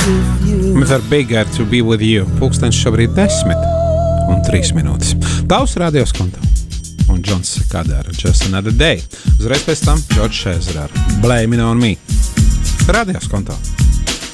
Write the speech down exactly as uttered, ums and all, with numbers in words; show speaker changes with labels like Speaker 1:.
Speaker 1: With her bigger to be with you. Pūkstens šobrīd desmit un trīs minūtes. Tavs radios konto. Un Džons Sakada ar Just Another Day. Uzreiz pēc tam George Ezra ar Blame It On Me. Radios konto.